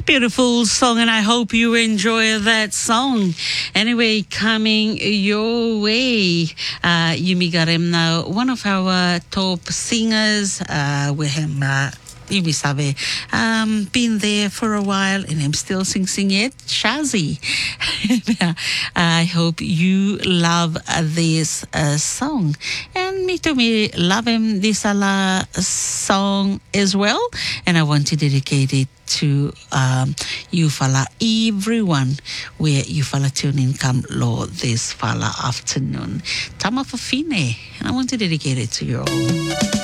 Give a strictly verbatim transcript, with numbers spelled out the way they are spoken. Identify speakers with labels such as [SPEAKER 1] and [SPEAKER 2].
[SPEAKER 1] Beautiful song, and I hope you enjoy that song. Anyway, coming your way, uh, Yumi Garemna, one of our top singers, uh, with him, uh, Yumi Sabe, um, been there for a while, and I'm still sing sing it, Shazzy. I hope you love uh, this uh, song, and me to me love him this uh, song as well, and I want to dedicate it to um, you fella, everyone where you fella tune in come law this fella afternoon. Tama for fine, and I want to dedicate it to you all.